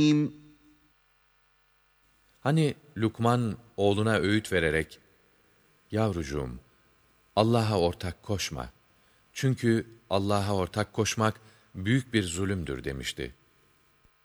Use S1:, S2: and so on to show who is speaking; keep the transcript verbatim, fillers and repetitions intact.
S1: Hani Lukman oğluna öğüt vererek, "Yavrucuğum, Allah'a ortak koşma. Çünkü Allah'a ortak koşmak büyük bir zulümdür," demişti.